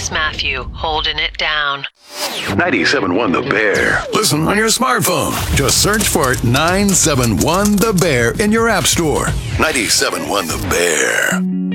Travis Matthew, holding it down. 97.1 The Bear. Listen on your smartphone. Just search for 971 The Bear in your app store. 97.1 The Bear.